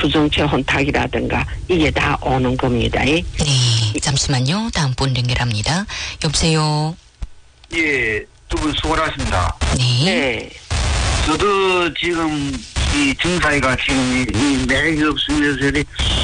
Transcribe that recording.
수정체 혼탁이라든가 이게 다 오는 겁니다. 네, 잠시만요. 다음 분 연결합니다. 여보세요. 예, 두 분 수고하십니다. 네. 네. 저도 지금 이 증사이가 지금 이 맥이 없으면서